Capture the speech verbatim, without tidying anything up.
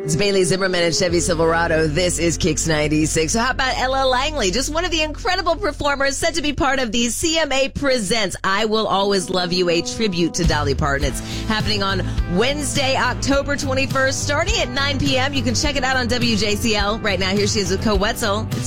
It's Bailey Zimmerman and Chevy Silverado. This is Kicks ninety-six. So how about Ella Langley? Just one of the incredible performers set to be part of the C M A Presents I Will Always Love You, a tribute to Dolly Parton. It's happening on Wednesday, October twenty-first, starting at nine p.m. You can check it out on W J C L. Right now, here she is with Co Wetzel. It's